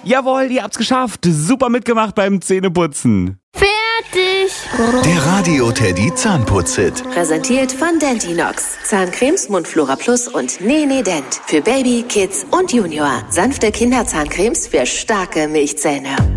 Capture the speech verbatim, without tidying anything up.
Jawohl, ihr habt's geschafft. Super mitgemacht beim Zähneputzen. Fertig. Der Radio Teddy Zahnputz-Hit. Präsentiert von Dentinox. Zahncremes, Mundflora Plus und Nene Dent. Für Baby, Kids und Junior. Sanfte Kinderzahncremes für starke Milchzähne.